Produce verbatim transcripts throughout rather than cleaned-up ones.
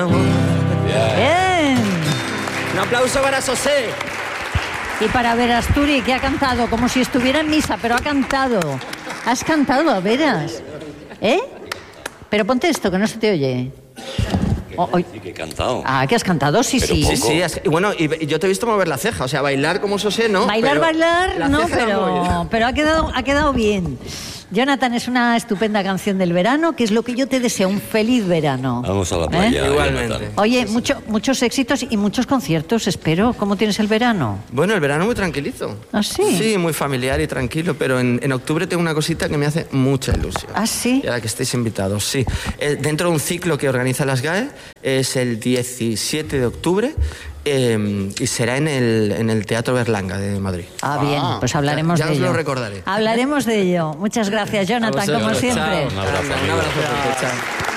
Bien. Un aplauso para José. Y para Verasturi, que ha cantado como si estuviera en misa, pero ha cantado. Has cantado, Veras. ¿Eh? Pero ponte esto, que no se te oye. Oh, oh. Sí, que he cantado. Ah, que has cantado, sí, pero sí. poco. Sí, sí. Es, y bueno, y, y yo te he visto mover la ceja. O sea, bailar como José, ¿no? Bailar, pero bailar, no, pero, pero... pero ha quedado, ha quedado bien. Jonathan, es una estupenda canción del verano, que es lo que yo te deseo, un feliz verano. Vamos a la playa. ¿Eh? Igualmente. Oye, mucho, muchos éxitos y muchos conciertos, espero. ¿Cómo tienes el verano? Bueno, el verano muy tranquilito. ¿Ah, sí? Sí, muy familiar y tranquilo, pero en, en octubre tengo una cosita que me hace mucha ilusión. ¿Ah, sí? Y ahora que estéis invitados, sí. Eh, dentro de un ciclo que organiza las G A E, es el diecisiete de octubre, Eh, y será en el, en el Teatro Berlanga de Madrid. Ah, bien, pues hablaremos ya, ya de ello. Ya os lo recordaré. Hablaremos de ello. Muchas gracias, Jonathan, como Chao. siempre. Un abrazo, Un abrazo fuerte, chao.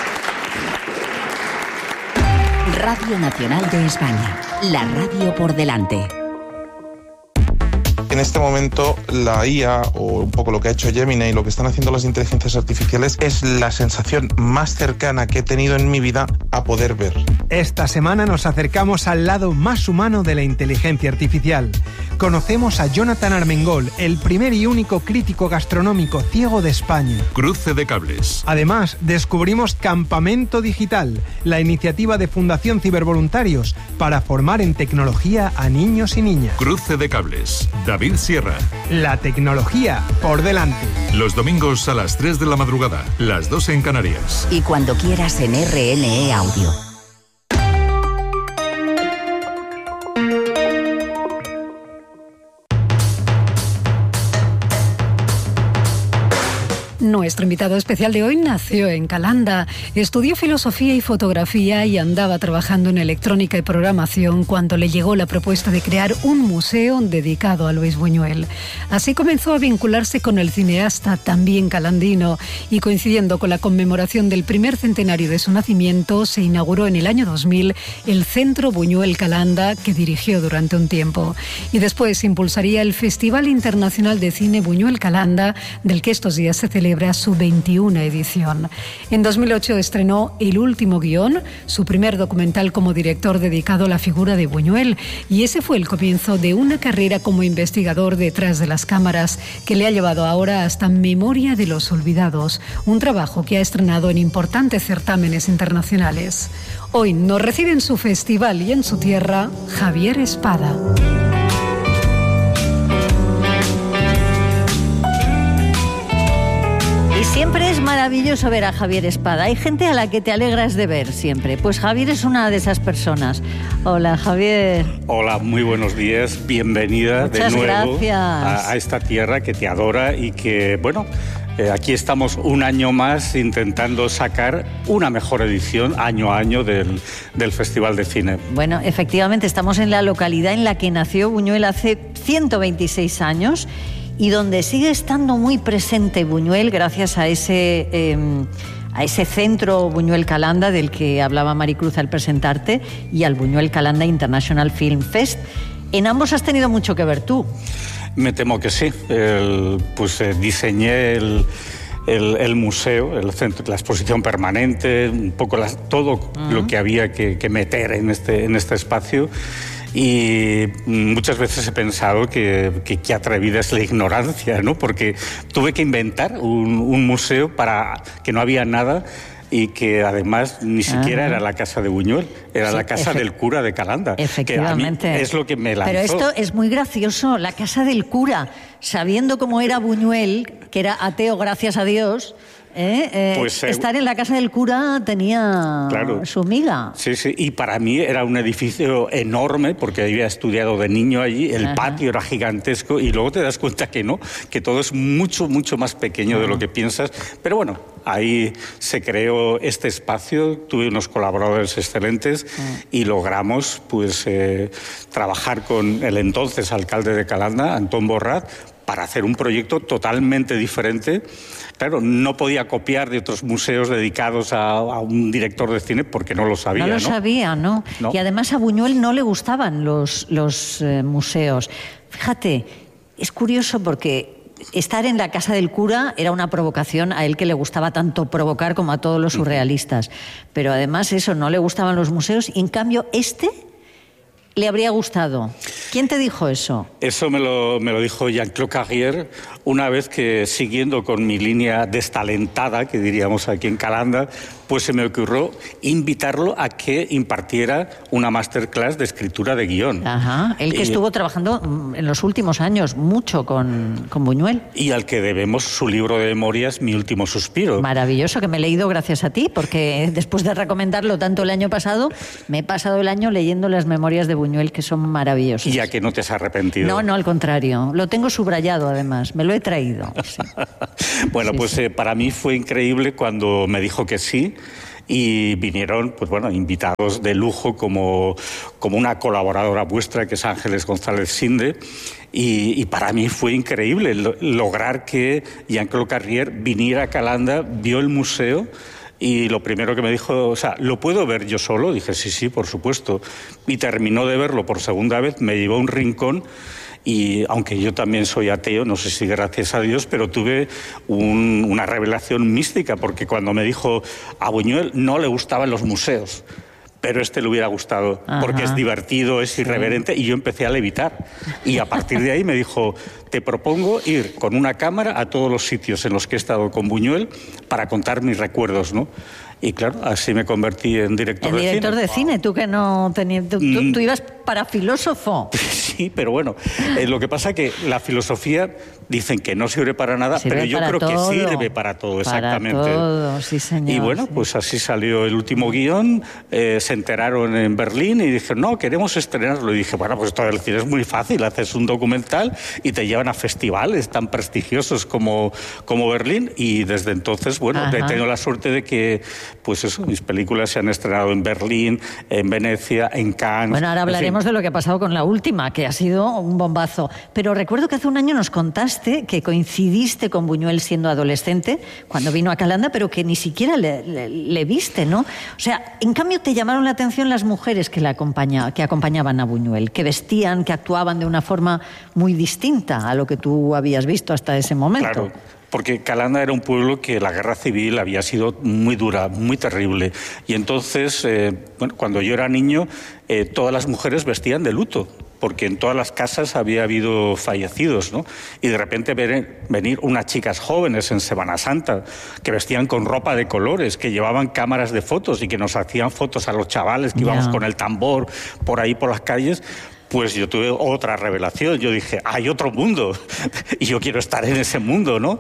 Radio Nacional de España, la radio por delante. En este momento la I A, o un poco lo que ha hecho Gemini y lo que están haciendo las inteligencias artificiales, es la sensación más cercana que he tenido en mi vida a poder ver. Esta semana nos acercamos al lado más humano de la inteligencia artificial. Conocemos a Jonathan Armengol, el primer y único crítico gastronómico ciego de España. Cruce de cables. Además, descubrimos Campamento Digital, la iniciativa de Fundación Cibervoluntarios para formar en tecnología a niños y niñas. Cruce de cables. David Sierra. La tecnología por delante. Los domingos a las tres de la madrugada, las dos en Canarias. Y cuando quieras en R N E Audio. Nuestro invitado especial de hoy nació en Calanda, estudió filosofía y fotografía y andaba trabajando en electrónica y programación cuando le llegó la propuesta de crear un museo dedicado a Luis Buñuel. Así comenzó a vincularse con el cineasta también calandino y, coincidiendo con la conmemoración del primer centenario de su nacimiento, se inauguró en el año dos mil el Centro Buñuel Calanda, que dirigió durante un tiempo. Y después impulsaría el Festival Internacional de Cine Buñuel Calanda, del que estos días se celebra su veintiuna edición. En dos mil ocho estrenó El último guión, su primer documental como director dedicado a la figura de Buñuel, y ese fue el comienzo de una carrera como investigador detrás de las cámaras que le ha llevado ahora hasta Memoria de los Olvidados, un trabajo que ha estrenado en importantes certámenes internacionales. Hoy nos recibe en su festival y en su tierra Javier Espada. Siempre es maravilloso ver a Javier Espada. Hay gente a la que te alegras de ver siempre. Pues Javier es una de esas personas. Hola, Javier. Hola, muy buenos días. Bienvenida Muchas de nuevo gracias. A, a esta tierra que te adora y que, bueno, eh, aquí estamos un año más intentando sacar una mejor edición año a año del, del Festival de Cine. Bueno, efectivamente, estamos en la localidad en la que nació Buñuel hace ciento veintiséis años y donde sigue estando muy presente Buñuel gracias a ese, eh, a ese centro Buñuel Calanda del que hablaba Maricruz al presentarte y al Buñuel Calanda International Film Fest. En ambos has tenido mucho que ver tú. Me temo que sí. El, pues eh, diseñé el, el, el museo, el centro, la exposición permanente, un poco las, todo uh-huh. lo que había que, que meter en este, en este espacio. Y muchas veces he pensado que, que, que atrevida es la ignorancia, ¿no? Porque tuve que inventar un, un museo para que no había nada y que además ni siquiera Ajá. era la casa de Buñuel, era sí, la casa efe- del cura de Calanda. Efectivamente. Que a mí es lo que me lanzó. Pero esto es muy gracioso, la casa del cura, sabiendo cómo era Buñuel, que era ateo gracias a Dios. ¿Eh? Eh, pues, eh, estar en la casa del cura tenía claro, su miga. Sí, sí, y para mí era un edificio enorme porque había estudiado de niño allí, el Ajá. patio era gigantesco y luego te das cuenta que no, que todo es mucho, mucho más pequeño Ajá. de lo que piensas. Pero bueno, ahí se creó este espacio, tuve unos colaboradores excelentes Ajá. y logramos pues eh, trabajar con el entonces alcalde de Calanda, Antón Borrat, para hacer un proyecto totalmente diferente. Claro, no podía copiar de otros museos dedicados a, a un director de cine porque no lo sabía, ¿no? No lo ¿no? sabía, ¿no? ¿no? Y además a Buñuel no le gustaban los, los eh, museos. Fíjate, es curioso porque estar en la casa del cura era una provocación a él, que le gustaba tanto provocar como a todos los surrealistas. Pero además eso, no le gustaban los museos, y en cambio este le habría gustado. ¿Quién te dijo eso? Eso me lo, me lo dijo Jean-Claude Carrière una vez que, siguiendo con mi línea destalentada, que diríamos aquí en Calanda, pues se me ocurrió invitarlo a que impartiera una masterclass de escritura de guión. Ajá, él que y, estuvo trabajando en los últimos años mucho con, con Buñuel. Y al que debemos su libro de memorias, Mi último suspiro. Maravilloso, que me he leído gracias a ti, porque después de recomendarlo tanto el año pasado, me he pasado el año leyendo las memorias de Buñuel, que son maravillosas. ¿Y a que no te has arrepentido? No, no, al contrario. Lo tengo subrayado, además. Me lo he traído. Sí. Bueno, sí, pues sí. Eh, para mí fue increíble cuando me dijo que sí. Y vinieron, pues bueno, invitados de lujo como, como una colaboradora vuestra, que es Ángeles González Sinde, y, y para mí fue increíble lo, lograr que Jean-Claude Carrière viniera a Calanda, vio el museo, y lo primero que me dijo, o sea, ¿lo puedo ver yo solo? Dije, sí, sí, por supuesto. Y terminó de verlo por segunda vez, me llevó a un rincón. Y aunque yo también soy ateo, no sé si gracias a Dios, pero tuve un, una revelación mística, porque cuando me dijo a Buñuel no le gustaban los museos, pero este le hubiera gustado, Ajá. porque es divertido, es irreverente, sí. y yo empecé a levitar. Y a partir de ahí me dijo, te propongo ir con una cámara a todos los sitios en los que he estado con Buñuel para contar mis recuerdos, ¿no? Y claro, así me convertí en director en de director cine. de cine, tú que no tenías... Tú, tú, tú ibas para filósofo. Sí, pero bueno, eh, lo que pasa es que la filosofía dicen que no sirve para nada, sirve pero yo para creo todo, que sirve para todo, exactamente. Para todo, sí, señor. Y bueno, sí. pues así salió el último guión, eh, se enteraron en Berlín y dijeron, no, queremos estrenarlo. Y dije, bueno, pues todo el cine es muy fácil, haces un documental y te llevan a festivales tan prestigiosos como, como Berlín, y desde entonces, bueno, Ajá. he tenido la suerte de que, pues eso, mis películas se han estrenado en Berlín, en Venecia, en Cannes. Bueno, ahora hablaremos en fin. de lo que ha pasado con la última, que ha sido un bombazo. Pero recuerdo que hace un año nos contaste que coincidiste con Buñuel siendo adolescente, cuando vino a Calanda, pero que ni siquiera le, le, le viste, ¿no? O sea, en cambio te llamaron la atención las mujeres que, la acompaña, que acompañaban a Buñuel, que vestían, que actuaban de una forma muy distinta a lo que tú habías visto hasta ese momento. Claro. Porque Calanda era un pueblo que la guerra civil había sido muy dura, muy terrible. Y entonces, eh, bueno, cuando yo era niño, eh, todas las mujeres vestían de luto, porque en todas las casas había habido fallecidos, ¿no? Y de repente ver, venir unas chicas jóvenes en Semana Santa, que vestían con ropa de colores, que llevaban cámaras de fotos y que nos hacían fotos a los chavales que íbamos yeah. con el tambor por ahí por las calles. Pues yo tuve otra revelación. Yo dije, hay otro mundo y yo quiero estar en ese mundo, ¿no?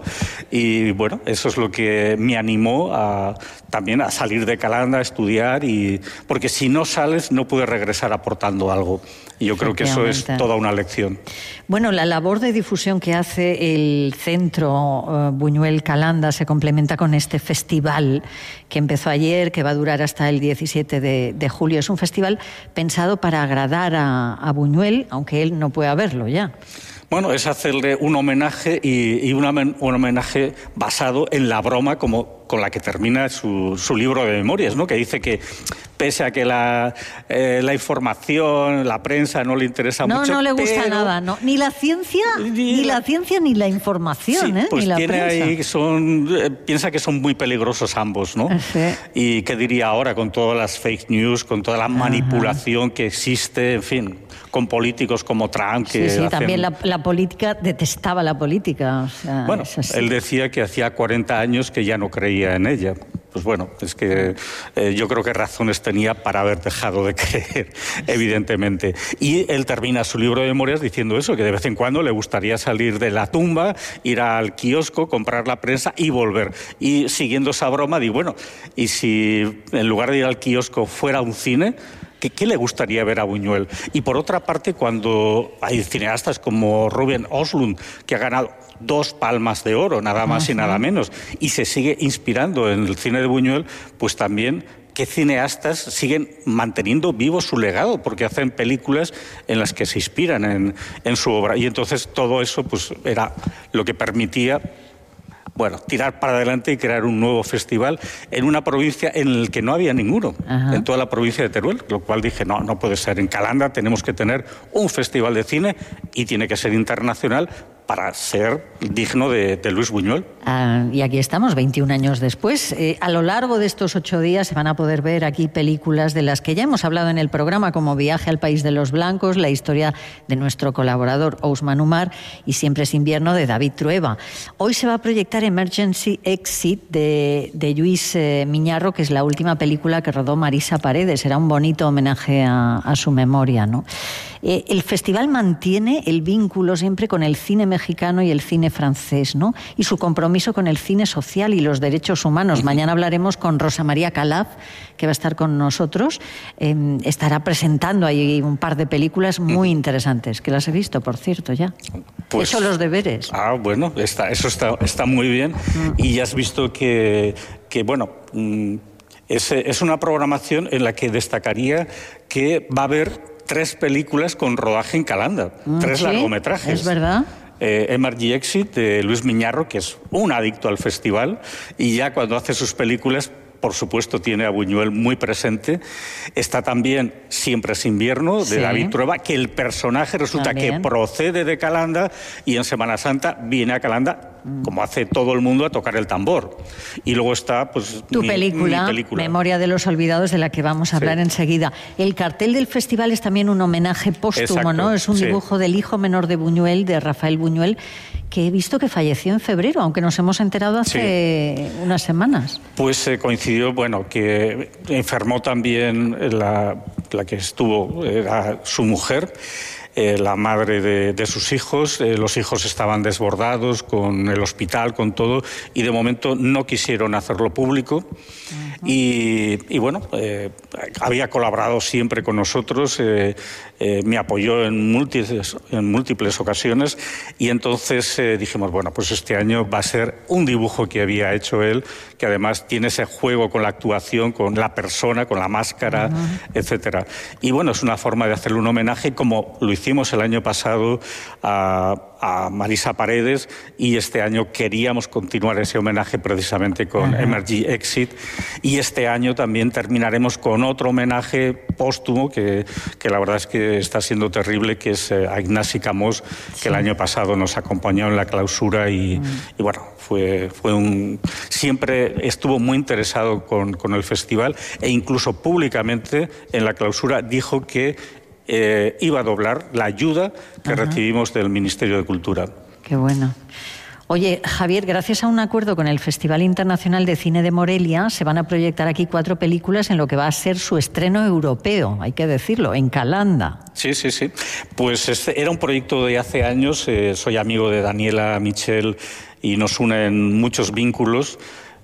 Y bueno, eso es lo que me animó a, también a salir de Calanda, a estudiar, y porque si no sales no puedes regresar aportando algo. Y yo creo que eso es toda una lección. Bueno, la labor de difusión que hace el Centro uh, Buñuel Calanda se complementa con este festival que empezó ayer, que va a durar hasta el diecisiete de julio. Es un festival pensado para agradar a, a Buñuel, aunque él no pueda verlo ya. Bueno, es hacerle un homenaje y, y una, un homenaje basado en la broma como con la que termina su, su libro de memorias, ¿no? Que dice que pese a que la, eh, la información, la prensa no le interesa no, mucho... No, no le gusta pero... nada, ¿no? Ni la ciencia, ni, ni la ciencia ni la información, sí, ¿eh? Pues ni la tiene prensa. Ahí, son, eh, piensa que son muy peligrosos ambos, ¿no? Sí. Y qué diría ahora con todas las fake news, con toda la manipulación Ajá. que existe, en fin, con políticos como Trump que Sí, sí, hacen... también la, la política, detestaba la política. O sea, bueno, es así. Él decía que hacía cuarenta años que ya no creía en ella. Pues bueno, es que eh, yo creo que razones tenía para haber dejado de creer, evidentemente. Y él termina su libro de memorias diciendo eso, que de vez en cuando le gustaría salir de la tumba, ir al kiosco, comprar la prensa y volver. Y siguiendo esa broma, digo, bueno, ¿y si en lugar de ir al kiosco fuera un cine? ¿Qué, ¿Qué le gustaría ver a Buñuel? Y por otra parte, cuando hay cineastas como Ruben Östlund, que ha ganado dos palmas de oro, nada más Ajá. y nada menos, y se sigue inspirando en el cine de Buñuel, pues también qué cineastas siguen manteniendo vivo su legado, porque hacen películas en las que se inspiran en, en su obra. Y entonces todo eso pues era lo que permitía, bueno, tirar para adelante y crear un nuevo festival en una provincia en la que no había ninguno, Ajá. en toda la provincia de Teruel, lo cual dije, no, no puede ser. En Calanda tenemos que tener un festival de cine y tiene que ser internacional para ser digno de, de Luis Buñuel. Ah, y aquí estamos, veintiún años después. Eh, a lo largo de estos ocho días se van a poder ver aquí películas de las que ya hemos hablado en el programa, como Viaje al País de los Blancos, la historia de nuestro colaborador Ousmane Umar y Siempre es invierno de David Trueba. Hoy se va a proyectar Emergency Exit de, de Lluís eh, Miñarro, que es la última película que rodó Marisa Paredes. Será un bonito homenaje a, a su memoria, ¿no? Eh, el festival mantiene el vínculo siempre con el cine mexicano y el cine francés, ¿no? Y su compromiso con el cine social y los derechos humanos. Mañana hablaremos con Rosa María Calaf, que va a estar con nosotros. Eh, estará presentando ahí un par de películas muy interesantes, que las he visto, por cierto, ya. Pues, he hecho los deberes. Ah, bueno, está, eso está, está muy bien. Mm. Y ya has visto que, que bueno... Mm, es, es una programación en la que destacaría que va a haber tres películas con rodaje en Calanda, mm, tres ¿sí? largometrajes. Es verdad. Eh, Emergency Exit de Lluís Miñarro, que es un adicto al festival, y ya cuando hace sus películas, por supuesto, tiene a Buñuel muy presente. Está también Siempre es invierno, de sí. David Trueba, que el personaje resulta también. que procede de Calanda y en Semana Santa viene a Calanda, mm. como hace todo el mundo, a tocar el tambor. Y luego está, pues, tu mi, película, mi película, Memoria de los Olvidados, de la que vamos a hablar sí. enseguida. El cartel del festival es también un homenaje póstumo, Exacto. ¿no? Es un sí. dibujo del hijo menor de Buñuel, de Rafael Buñuel, que he visto que falleció en febrero, aunque nos hemos enterado hace sí. unas semanas. Pues eh, coincidió, bueno, que enfermó también la, la que estuvo, era su mujer, eh, la madre de, de sus hijos. Eh, los hijos estaban desbordados con el hospital, con todo, y de momento no quisieron hacerlo público. Uh-huh. y, y bueno, eh, había colaborado siempre con nosotros, eh, eh, me apoyó en múltiples, en múltiples ocasiones, y entonces eh, dijimos, bueno, pues este año va a ser un dibujo que había hecho él, que además tiene ese juego con la actuación, con la persona, con la máscara, uh-huh. etcétera. Y bueno, es una forma de hacerle un homenaje, como lo hicimos el año pasado a, a Marisa Paredes, y este año queríamos continuar ese homenaje precisamente con uh-huh. Emergency Exit, y este año también terminaremos con otro homenaje póstumo que, que la verdad es que está siendo terrible, que es a Ignasi Camós, que sí. el año pasado nos acompañó en la clausura y, uh-huh. y bueno, fue, fue un... siempre estuvo muy interesado con, con el festival, e incluso públicamente en la clausura dijo que eh, iba a doblar la ayuda que uh-huh. recibimos del Ministerio de Cultura. Qué bueno. Oye, Javier, gracias a un acuerdo con el Festival Internacional de Cine de Morelia, se van a proyectar aquí cuatro películas en lo que va a ser su estreno europeo, hay que decirlo, en Calanda. Sí, sí, sí. Pues este era un proyecto de hace años. Eh, soy amigo de Daniela Michel y nos unen muchos vínculos.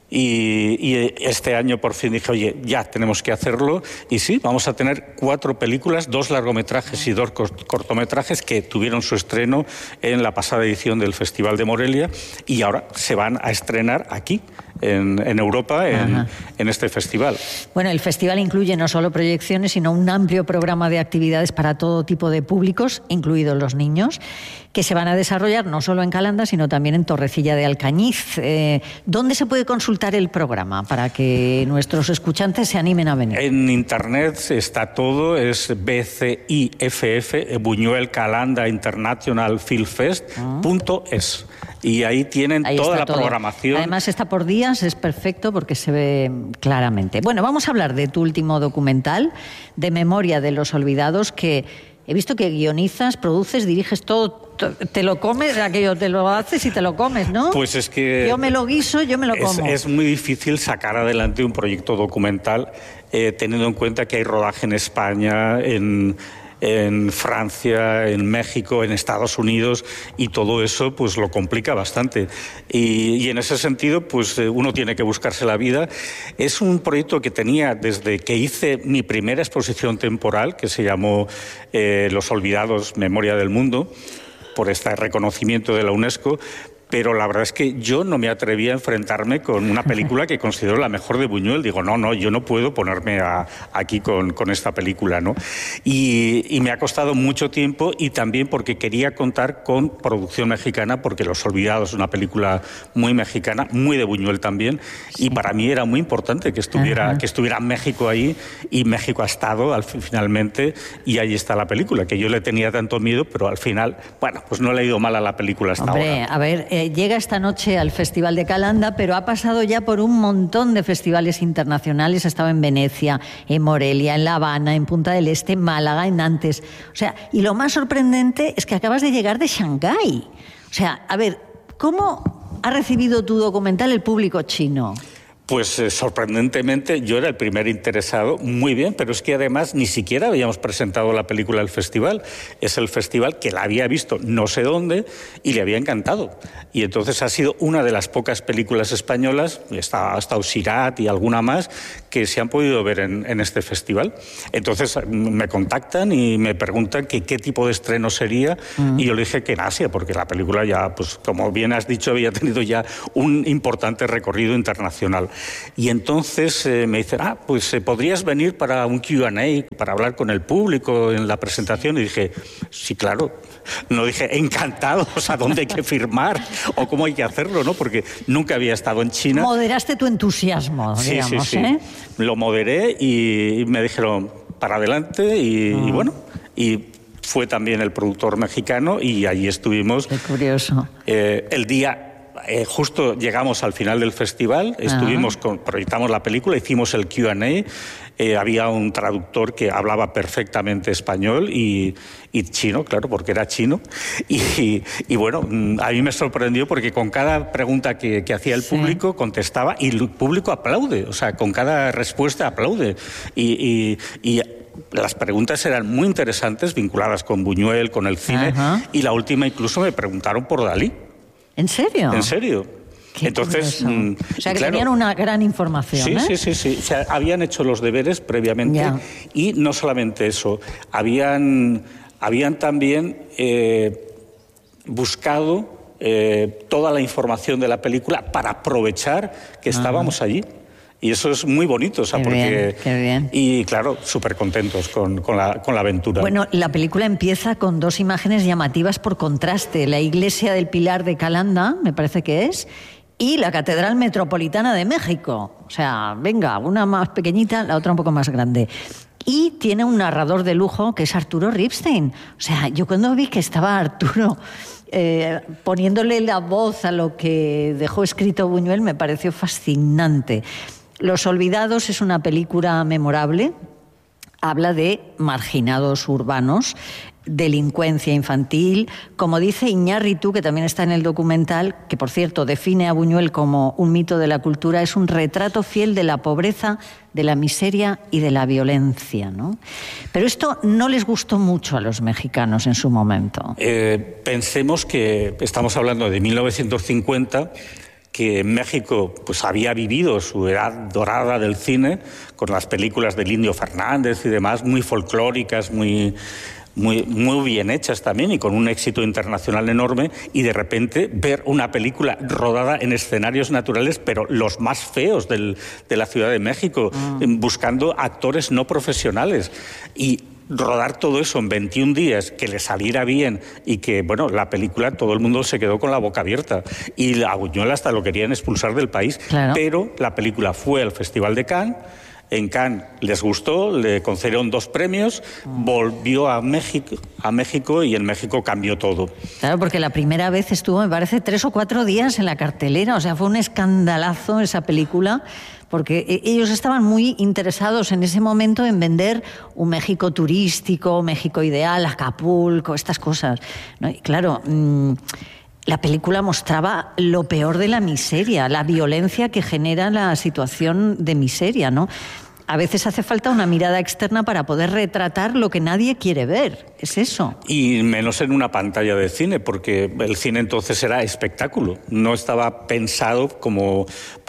Y, y este año por fin dije, oye, ya tenemos que hacerlo. Y sí, vamos a tener cuatro películas, dos largometrajes y dos cortometrajes que tuvieron su estreno en la pasada edición del Festival de Morelia, y ahora se van a estrenar aquí, en, en Europa, en, en este festival. Bueno, el festival incluye no solo proyecciones, sino un amplio programa de actividades para todo tipo de públicos, incluidos los niños, que se van a desarrollar no solo en Calanda, sino también en Torrecilla de Alcañiz. Eh, ¿Dónde se puede consultar el programa para que nuestros escuchantes se animen a venir? En internet está todo, es B C I F F, Buñuel Calanda International Film Fest punto es. Y ahí tienen ahí toda la todo. programación. Además está por días, es perfecto porque se ve claramente. Bueno, vamos a hablar de tu último documental, de Memoria de los Olvidados, que he visto que guionizas, produces, diriges todo. Te lo comes, aquello te lo haces y te lo comes, ¿no? Pues es que... Yo me lo guiso, yo me lo como. Es, es muy difícil sacar adelante un proyecto documental eh, teniendo en cuenta que hay rodaje en España, en... en Francia, en México, en Estados Unidos, y todo eso pues lo complica bastante. Y, y en ese sentido pues uno tiene que buscarse la vida. Es un proyecto que tenía desde que hice mi primera exposición temporal, que se llamó eh, Los Olvidados, Memoria del Mundo, por este reconocimiento de la UNESCO, pero la verdad es que yo no me atreví a enfrentarme con una película que considero la mejor de Buñuel. Digo, no, no, yo no puedo ponerme a, aquí con, con esta película, ¿no? Y, y me ha costado mucho tiempo, y también porque quería contar con producción mexicana, porque Los Olvidados es una película muy mexicana, muy de Buñuel también, sí. Y para mí era muy importante que estuviera, que estuviera México ahí, y México ha estado al, finalmente, y ahí está la película, que yo le tenía tanto miedo, pero al final, bueno, pues no le ha ido mal a la película hasta Hombre, ahora. A ver, eh, llega esta noche al Festival de Calanda, pero ha pasado ya por un montón de festivales internacionales. Ha estado en Venecia, en Morelia, en La Habana, en Punta del Este, en Málaga, en Nantes. O sea, y lo más sorprendente es que acabas de llegar de Shanghái. O sea, a ver, ¿cómo ha recibido tu documental el público chino? Pues eh, sorprendentemente yo era el primer interesado, muy bien, pero es que además ni siquiera habíamos presentado la película al festival. Es el festival que la había visto no sé dónde y le había encantado. Y entonces ha sido una de las pocas películas españolas, está, ha estado Sirat y alguna más, que se han podido ver en, en este festival. Entonces me contactan y me preguntan que qué tipo de estreno sería, mm. y yo le dije que en Asia, porque la película ya, pues como bien has dicho, había tenido ya un importante recorrido internacional. Y entonces eh, me dicen, ah, pues eh, podrías venir para un Q and A, para hablar con el público en la presentación. Y dije, sí, claro. No dije, encantado, o sea, ¿dónde hay que firmar? O cómo hay que hacerlo, ¿no? Porque nunca había estado en China. Moderaste tu entusiasmo, sí, digamos, sí, sí. ¿eh? Lo moderé y me dijeron, para adelante, y, uh-huh. y bueno, y fue también el productor mexicano, y allí estuvimos. Qué curioso. Eh, el día... Eh, justo llegamos al final del festival, estuvimos con, proyectamos la película, hicimos el Q and A, eh, había un traductor que hablaba perfectamente español y, y chino, claro, porque era chino, y, y, y bueno, a mí me sorprendió porque con cada pregunta que, que hacía el sí. público contestaba, y el público aplaude, o sea, con cada respuesta aplaude, y... y, y las preguntas eran muy interesantes, vinculadas con Buñuel, con el cine, Ajá. y la última incluso me preguntaron por Dalí. ¿En serio? En serio. Qué Entonces, mmm, o sea, que claro, tenían una gran información. Sí, ¿eh? sí, sí, sí. O sea, habían hecho los deberes previamente, ya. Y no solamente eso, habían, habían también eh, buscado eh, toda la información de la película para aprovechar que estábamos allí. Y eso es muy bonito, o sea, qué porque... Bien, qué bien. Y claro, súper contentos con, con, la, con la aventura. Bueno, la película empieza con dos imágenes llamativas por contraste. La iglesia del Pilar de Calanda, me parece que es, y la Catedral Metropolitana de México. O sea, venga, una más pequeñita, la otra un poco más grande. Y tiene un narrador de lujo que es Arturo Ripstein. O sea, yo cuando vi que estaba Arturo... Eh, poniéndole la voz a lo que dejó escrito Buñuel, me pareció fascinante. Los Olvidados es una película memorable, habla de marginados urbanos, delincuencia infantil, como dice Iñárritu, que también está en el documental, que por cierto define a Buñuel como un mito de la cultura, es un retrato fiel de la pobreza, de la miseria y de la violencia, ¿no? Pero esto no les gustó mucho a los mexicanos en su momento. Eh, pensemos que estamos hablando de mil novecientos cincuenta, que México pues había vivido su edad dorada del cine, con las películas del Indio Fernández y demás, muy folclóricas, muy... Muy, muy bien hechas también y con un éxito internacional enorme, y de repente ver una película rodada en escenarios naturales, pero los más feos del, de la Ciudad de México, mm. buscando actores no profesionales, y rodar todo eso en veintiún días, que le saliera bien, y que, bueno, la película todo el mundo se quedó con la boca abierta, y a Buñuel hasta lo querían expulsar del país, claro. Pero la película fue al Festival de Cannes. En Cannes les gustó, le concedieron dos premios, volvió a México, a México y en México cambió todo. Claro, porque la primera vez estuvo, me parece, tres o cuatro días en la cartelera, o sea, fue un escandalazo esa película, porque ellos estaban muy interesados en ese momento en vender un México turístico, México ideal, Acapulco, estas cosas, ¿no? Y claro... Mmm, la película mostraba lo peor de la miseria, la violencia que genera la situación de miseria, ¿no? A veces hace falta una mirada externa para poder retratar lo que nadie quiere ver, es eso. Y menos en una pantalla de cine, porque el cine entonces era espectáculo, no estaba pensado como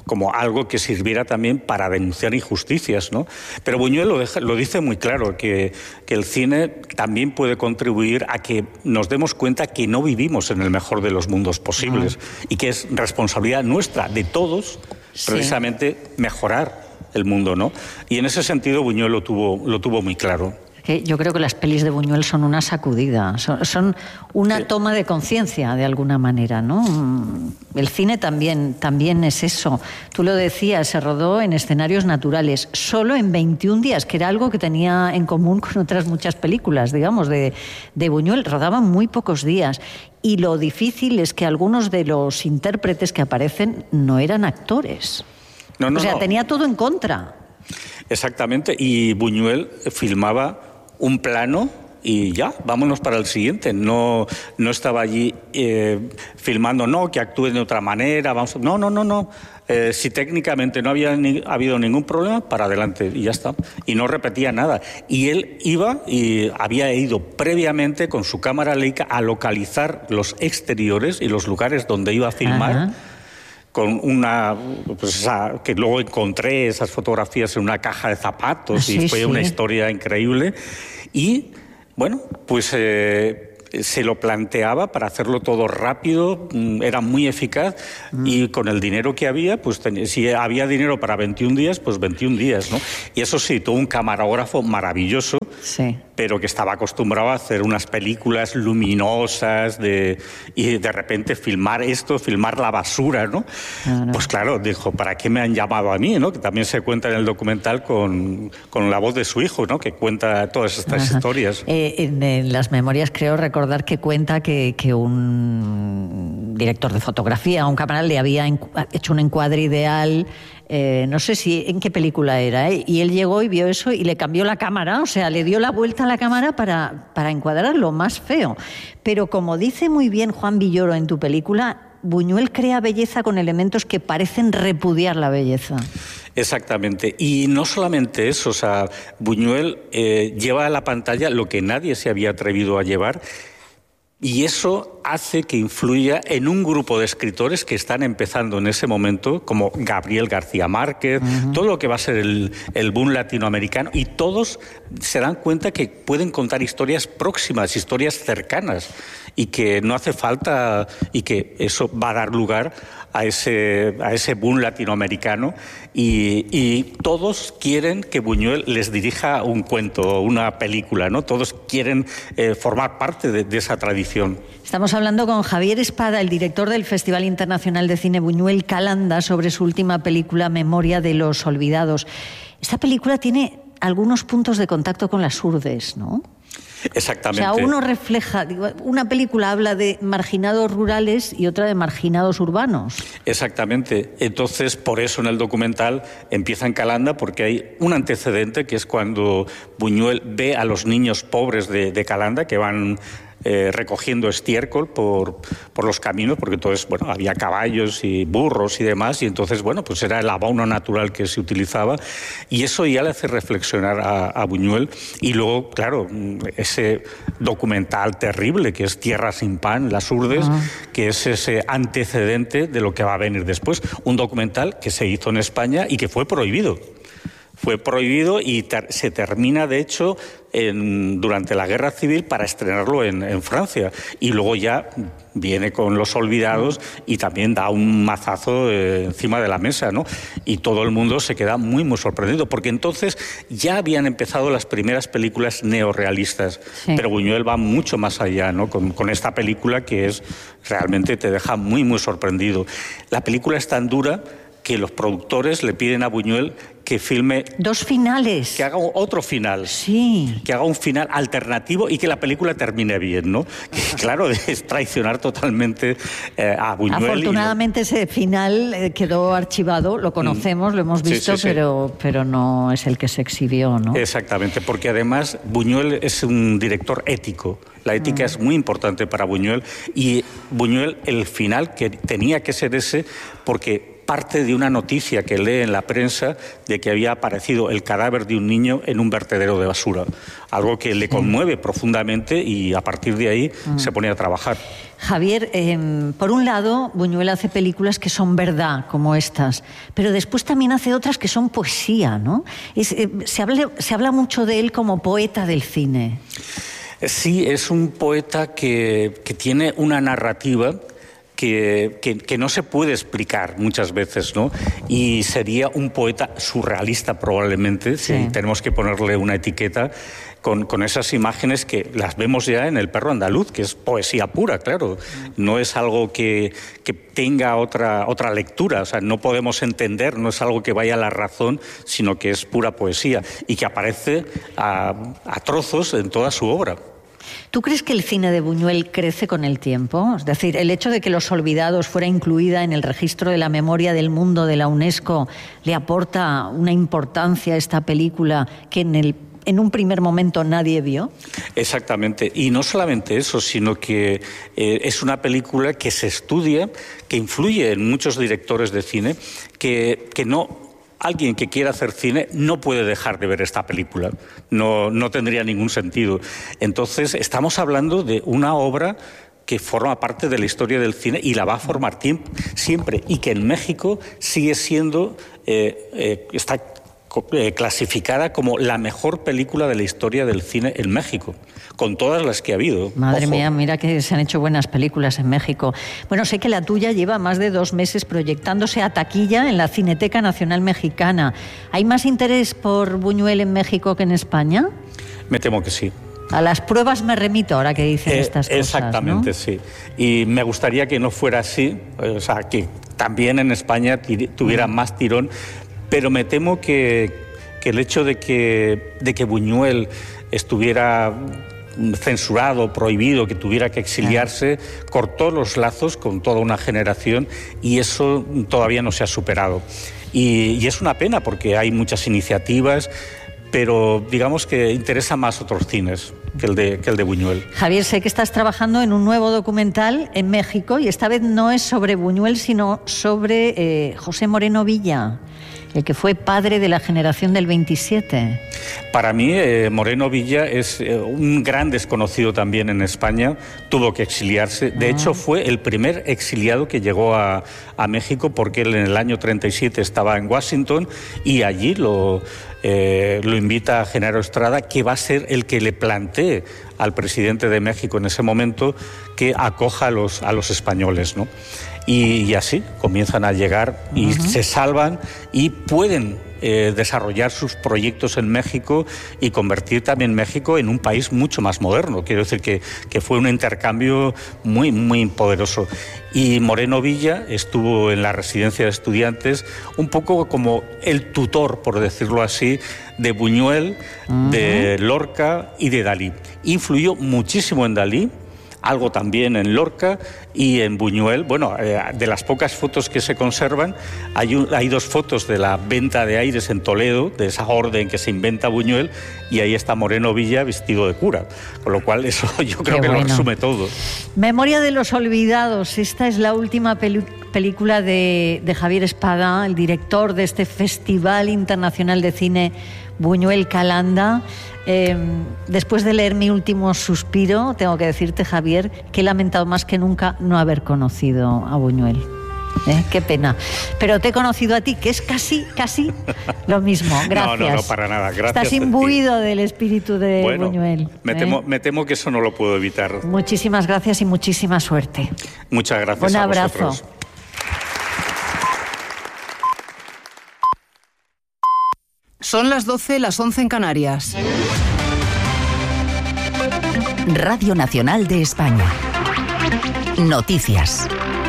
como algo que sirviera también para denunciar injusticias, ¿no? Pero Buñuel lo, deja, lo dice muy claro, que, que el cine también puede contribuir a que nos demos cuenta que no vivimos en el mejor de los mundos posibles uh-huh. y que es responsabilidad nuestra, de todos, sí. precisamente mejorar el mundo, ¿no? Y en ese sentido Buñuel lo tuvo, lo tuvo muy claro. Yo creo que las pelis de Buñuel son una sacudida, son, son una sí. toma de conciencia de alguna manera, ¿no? El cine también, también es eso. Tú lo decías, se rodó en escenarios naturales, solo en veintiún días, que era algo que tenía en común con otras muchas películas, digamos, de, de Buñuel. Rodaban muy pocos días. Y lo difícil es que algunos de los intérpretes que aparecen no eran actores. No, no, o sea, no. tenía todo en contra. Exactamente, y Buñuel filmaba un plano y ya, vámonos para el siguiente. No, no estaba allí eh, filmando, no, que actúen de otra manera, vamos, no, no, no, no. Eh, si técnicamente no había ni, habido ningún problema, para adelante, y ya está. Y no repetía nada. Y él iba y había ido previamente con su cámara Leica a localizar los exteriores y los lugares donde iba a filmar. Ajá. Con una, pues esa, que luego encontré esas fotografías en una caja de zapatos sí, y fue sí. una historia increíble. Y, bueno, pues eh, se lo planteaba para hacerlo todo rápido, era muy eficaz mm. y con el dinero que había, pues ten, si había dinero para veintiún días, pues veintiún días, ¿no? Y eso sí, tuvo un camarógrafo maravilloso, sí. pero que estaba acostumbrado a hacer unas películas luminosas de, y de repente filmar esto, filmar la basura, ¿no? No, no. Pues claro, dijo, ¿para qué me han llamado a mí, no? Que también se cuenta en el documental con, con la voz de su hijo, ¿no? Que cuenta todas estas Ajá. historias. Eh, en, en las memorias creo recordar que cuenta que, que un director de fotografía, un cámara, le había hecho un encuadre ideal. Eh, no sé si en qué película era, ¿eh? Y él llegó y vio eso y le cambió la cámara, o sea, le dio la vuelta a la cámara para, para encuadrarlo más feo. Pero como dice muy bien Juan Villoro en tu película, Buñuel crea belleza con elementos que parecen repudiar la belleza. Exactamente. Y no solamente eso, o sea, Buñuel eh, lleva a la pantalla lo que nadie se había atrevido a llevar. Y eso hace que influya en un grupo de escritores que están empezando en ese momento, como Gabriel García Márquez, uh-huh. todo lo que va a ser el, el boom latinoamericano, y todos se dan cuenta que pueden contar historias próximas, historias cercanas, y que no hace falta, y que eso va a dar lugar a ese, a ese boom latinoamericano, y, y todos quieren que Buñuel les dirija un cuento, una película, ¿no? Todos quieren eh, formar parte de, de esa tradición. Estamos hablando con Javier Espada, el director del Festival Internacional de Cine Buñuel Calanda, sobre su última película, Memoria de los Olvidados. Esta película tiene algunos puntos de contacto con las urdes, ¿no? Exactamente. O sea, uno refleja, digo, una película habla de marginados rurales y otra de marginados urbanos. Exactamente. Entonces, por eso en el documental empieza en Calanda, porque hay un antecedente que es cuando Buñuel ve a los niños pobres de, de Calanda que van Eh, recogiendo estiércol por, por los caminos, porque entonces, bueno, había caballos y burros y demás, y entonces, bueno, pues era el abono natural que se utilizaba, y eso ya le hace reflexionar a, a Buñuel. Y luego, claro, ese documental terrible que es Tierra sin pan, Las Urdes, uh-huh. que es ese antecedente de lo que va a venir después. Un documental que se hizo en España y que fue prohibido. Fue prohibido y ter- se termina, de hecho, en, durante la Guerra Civil para estrenarlo en, en Francia. Y luego ya viene con Los Olvidados y también da un mazazo eh, encima de la mesa, ¿no? Y todo el mundo se queda muy, muy sorprendido, porque entonces ya habían empezado las primeras películas neorrealistas. Sí. Pero Buñuel va mucho más allá, ¿no? Con, con esta película que es realmente te deja muy, muy sorprendido. La película es tan dura que los productores le piden a Buñuel que filme... Dos finales. Que haga otro final. Sí. Que haga un final alternativo y que la película termine bien, ¿no? Que, claro, es traicionar totalmente eh, a Buñuel. Afortunadamente lo... ese final eh, quedó archivado, lo conocemos, mm. lo hemos visto, sí, sí, sí. Pero, pero no es el que se exhibió, ¿no? Exactamente, porque además Buñuel es un director ético. La ética mm. es muy importante para Buñuel, y Buñuel, el final que tenía que ser ese, porque parte de una noticia que lee en la prensa de que había aparecido el cadáver de un niño en un vertedero de basura. Algo que le conmueve profundamente y a partir de ahí mm. se pone a trabajar. Javier, eh, por un lado, Buñuel hace películas que son verdad, como estas, pero después también hace otras que son poesía, ¿no? Es, eh, se, habla, se habla mucho de él como poeta del cine. Sí, es un poeta que, que tiene una narrativa Que, que, que no se puede explicar muchas veces, ¿no? Y sería un poeta surrealista probablemente, sí. si tenemos que ponerle una etiqueta, con, con esas imágenes que las vemos ya en El perro andaluz, que es poesía pura, claro. No es algo que, que tenga otra, otra lectura, o sea, no podemos entender, no es algo que vaya a la razón, sino que es pura poesía y que aparece a, a trozos en toda su obra. ¿Tú crees que el cine de Buñuel crece con el tiempo? Es decir, el hecho de que Los Olvidados fuera incluida en el registro de la memoria del mundo de la UNESCO le aporta una importancia a esta película que en el en un primer momento nadie vio. Exactamente, y no solamente eso, sino que eh, es una película que se estudia, que influye en muchos directores de cine, que, que no... Alguien que quiera hacer cine no puede dejar de ver esta película, no, no tendría ningún sentido. Entonces, estamos hablando de una obra que forma parte de la historia del cine y la va a formar siempre, y que en México sigue siendo, eh, eh, está eh, clasificada como la mejor película de la historia del cine en México, con todas las que ha habido. Madre Ojo. mía, mira que se han hecho buenas películas en México. Bueno, sé que la tuya lleva más de dos meses proyectándose a taquilla en la Cineteca Nacional Mexicana. ¿Hay más interés por Buñuel en México que en España? Me temo que sí. A las pruebas me remito ahora que dicen eh, estas cosas. Exactamente, ¿no? Sí. Y me gustaría que no fuera así, o sea, que también en España tuviera mm. más tirón, pero me temo que, que el hecho de que, de que Buñuel estuviera censurado, prohibido, que tuviera que exiliarse, cortó los lazos con toda una generación y eso todavía no se ha superado. Y, y es una pena porque hay muchas iniciativas, pero digamos que interesa más otros cines que el de, que el de Buñuel. Javier, sé que estás trabajando en un nuevo documental en México y esta vez no es sobre Buñuel, sino sobre eh, José Moreno Villa, el que fue padre de la generación del veintisiete. Para mí, eh, Moreno Villa es eh, un gran desconocido también en España, tuvo que exiliarse. De ah. hecho, fue el primer exiliado que llegó a, a México porque él en el año treinta y siete estaba en Washington y allí lo, eh, lo invita a Genaro Estrada, que va a ser el que le plantee al presidente de México en ese momento que acoja a los, a los españoles, ¿no? Y, y así comienzan a llegar y uh-huh. se salvan y pueden eh, desarrollar sus proyectos en México y convertir también México en un país mucho más moderno. Quiero decir que, que fue un intercambio muy, muy poderoso. Y Moreno Villa estuvo en la residencia de estudiantes un poco como el tutor, por decirlo así, de Buñuel, uh-huh. de Lorca y de Dalí. Influyó muchísimo en Dalí, algo también en Lorca y en Buñuel. Bueno, eh, de las pocas fotos que se conservan, hay, un, hay dos fotos de la venta de aires en Toledo, de esa orden que se inventa Buñuel, y ahí está Moreno Villa vestido de cura, con lo cual eso yo creo Qué que bueno. lo resume todo. Memoria de los Olvidados, esta es la última peli- película de, de Javier Espada, el director de este Festival Internacional de Cine Buñuel Calanda. Eh, después de leer Mi último suspiro, tengo que decirte, Javier, que he lamentado más que nunca no haber conocido a Buñuel. ¿Eh? Qué pena. Pero te he conocido a ti, que es casi, casi lo mismo. Gracias. No, no, no, para nada. Gracias. Estás imbuido del espíritu de bueno, Buñuel. Me, ¿eh? temo, me temo que eso no lo puedo evitar. Muchísimas gracias y muchísima suerte. Muchas gracias. Un a abrazo. Vosotros. Son las doce, las once en Canarias. Radio Nacional de España. Noticias.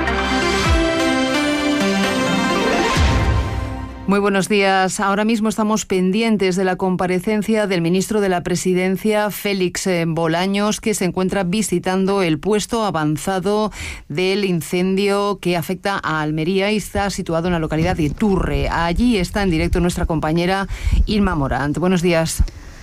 Muy buenos días. Ahora mismo estamos pendientes de la comparecencia del ministro de la Presidencia, Félix Bolaños, que se encuentra visitando el puesto avanzado del incendio que afecta a Almería y está situado en la localidad de Turre. Allí está en directo nuestra compañera Irma Morant. Buenos días.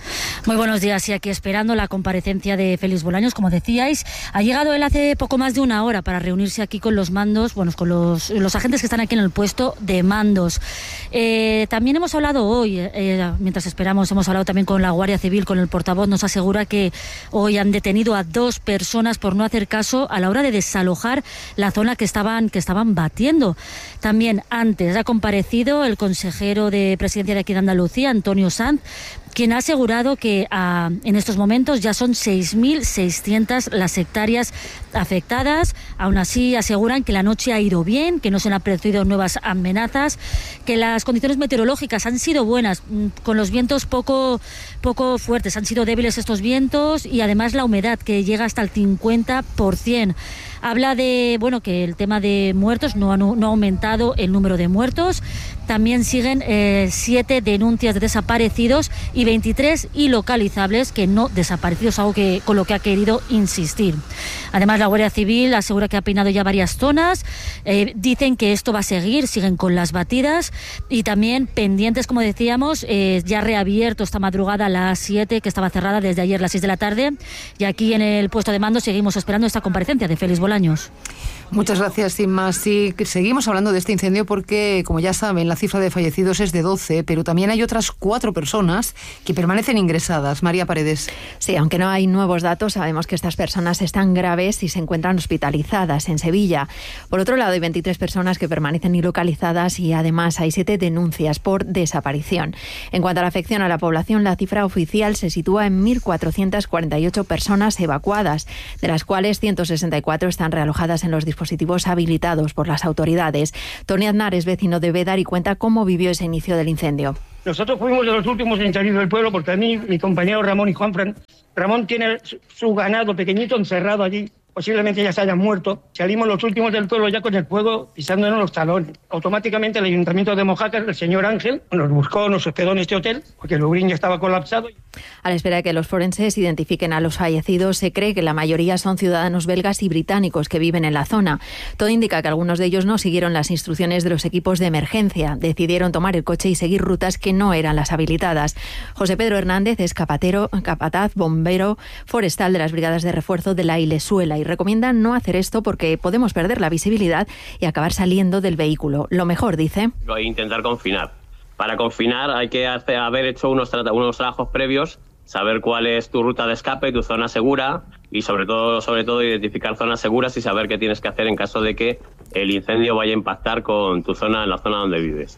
Muy buenos días, y aquí esperando la comparecencia de Félix Bolaños, como decíais. Ha llegado él hace poco más de una hora para reunirse aquí con los mandos, bueno, con los, los agentes que están aquí en el puesto de mandos. Eh, también hemos hablado hoy, eh, mientras esperamos, hemos hablado también con la Guardia Civil, con el portavoz, nos asegura que hoy han detenido a dos personas por no hacer caso a la hora de desalojar la zona que estaban, que estaban batiendo. También antes ha comparecido el consejero de Presidencia de aquí de Andalucía, Antonio Sanz, quien ha asegurado que ah, en estos momentos ya son seis mil seiscientas las hectáreas afectadas. Aún así aseguran que la noche ha ido bien, que no se han aparecido nuevas amenazas, que las condiciones meteorológicas han sido buenas, con los vientos poco, poco fuertes, han sido débiles estos vientos, y además la humedad, que llega hasta el cincuenta por ciento. Habla de, bueno, que el tema de muertos no ha, no ha aumentado el número de muertos. También siguen eh, siete denuncias de desaparecidos y veintitrés ilocalizables que no desaparecidos, algo que, con lo que ha querido insistir. Además, la Guardia Civil asegura que ha peinado ya varias zonas. Eh, dicen que esto va a seguir, siguen con las batidas, y también pendientes, como decíamos, eh, ya reabierto esta madrugada a las siete, que estaba cerrada desde ayer a las seis de la tarde. Y aquí en el puesto de mando seguimos esperando esta comparecencia de Félix Bolaños. Muchas gracias, sin más. Sí, seguimos hablando de este incendio porque, como ya saben, la cifra de fallecidos es de doce, pero también hay otras cuatro personas que permanecen ingresadas. María Paredes. Sí, aunque no hay nuevos datos, sabemos que estas personas están graves y se encuentran hospitalizadas en Sevilla. Por otro lado, hay veintitrés personas que permanecen ilocalizadas y además hay siete denuncias por desaparición. En cuanto a la afección a la población, la cifra oficial se sitúa en mil cuatrocientas cuarenta y ocho personas evacuadas, de las cuales ciento sesenta y cuatro están realojadas en los dispositivos habilitados por las autoridades. Tony Aznar es vecino de Bédar y cuenta cómo vivió ese inicio del incendio. Nosotros fuimos de los últimos en salir del pueblo, porque a mí, mi compañero Ramón y Juanfran, Ramón tiene su ganado pequeñito encerrado allí, posiblemente ya se hayan muerto. Salimos los últimos del pueblo ya con el fuego pisándonos los talones. Automáticamente el Ayuntamiento de Mojácar, el señor Ángel, nos buscó, nos hospedó en este hotel, porque el Lubrín ya estaba colapsado. A la espera de que los forenses identifiquen a los fallecidos, se cree que la mayoría son ciudadanos belgas y británicos que viven en la zona. Todo indica que algunos de ellos no siguieron las instrucciones de los equipos de emergencia. Decidieron tomar el coche y seguir rutas que no eran las habilitadas. José Pedro Hernández es capatero, capataz, bombero forestal de las brigadas de refuerzo de la Ilesuela, y recomienda no hacer esto porque podemos perder la visibilidad y acabar saliendo del vehículo. Lo mejor, dice, intentar confinar. Para confinar hay que hacer, haber hecho unos, unos trabajos previos, saber cuál es tu ruta de escape, tu zona segura, y sobre todo, sobre todo identificar zonas seguras y saber qué tienes que hacer en caso de que el incendio vaya a impactar con tu zona, en la zona donde vives.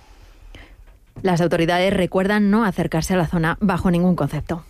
Las autoridades recuerdan no acercarse a la zona bajo ningún concepto.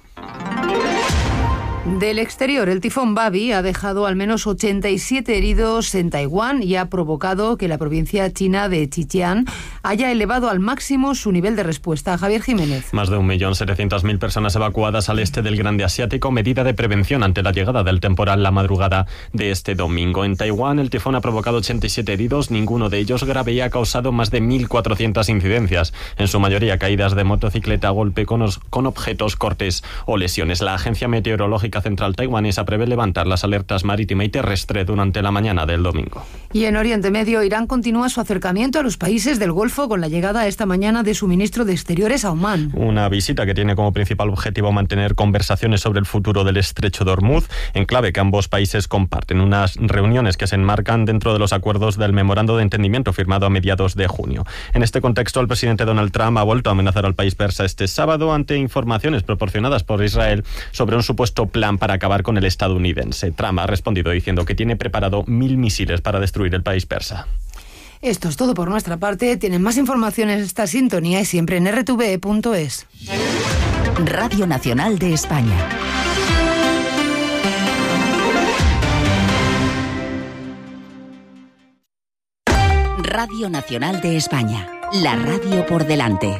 Del exterior, el tifón Babi ha dejado al menos ochenta y siete heridos en Taiwán y ha provocado que la provincia china de Zhejiang haya elevado al máximo su nivel de respuesta. Javier Jiménez. Más de un millón setecientas mil personas evacuadas al este del Grande Asiático, medida de prevención ante la llegada del temporal la madrugada de este domingo. En Taiwán, el tifón ha provocado ochenta y siete heridos, ninguno de ellos grave, y ha causado más de mil cuatrocientas incidencias, en su mayoría caídas de motocicleta, golpe con, os, con objetos, cortes o lesiones. La Agencia Meteorológica Central Taiwanesa prevé levantar las alertas marítima y terrestre durante la mañana del domingo. Y en Oriente Medio, Irán continúa su acercamiento a los países del Golfo con la llegada esta mañana de su ministro de Exteriores a Omán. Una visita que tiene como principal objetivo mantener conversaciones sobre el futuro del estrecho de Hormuz, en clave que ambos países comparten. Unas reuniones que se enmarcan dentro de los acuerdos del memorando de entendimiento firmado a mediados de junio. En este contexto, el presidente Donald Trump ha vuelto a amenazar al país persa este sábado ante informaciones proporcionadas por Israel sobre un supuesto plan para acabar con el estadounidense. Trump ha respondido diciendo que tiene preparado mil misiles para destruir el país persa. Esto es todo por nuestra parte. Tienen más información en esta sintonía y siempre en r t v punto es. Radio Nacional de España. Radio Nacional de España. La radio por delante.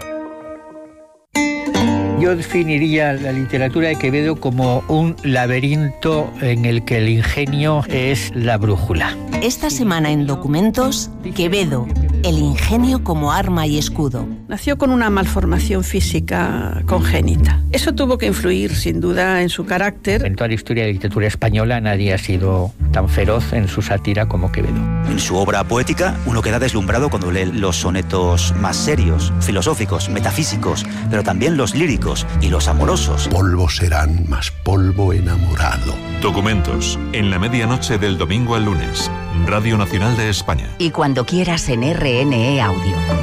Yo definiría la literatura de Quevedo como un laberinto en el que el ingenio es la brújula. Esta semana en Documentos, Quevedo, el ingenio como arma y escudo. Nació con una malformación física congénita. Eso tuvo que influir, sin duda, en su carácter. En toda la historia de la literatura española nadie ha sido tan feroz en su sátira como Quevedo. En su obra poética, uno queda deslumbrado cuando lee los sonetos más serios, filosóficos, metafísicos, pero también los líricos y los amorosos. Polvo serán, más polvo enamorado. Documentos, en la medianoche del domingo al lunes, Radio Nacional de España. Y cuando quieras en R N E Audio.